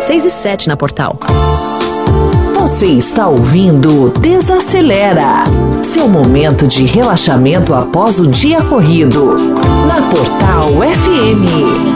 6 e 7 na Portal. Você está ouvindo Desacelera, seu momento de relaxamento após o dia corrido, na Portal FM.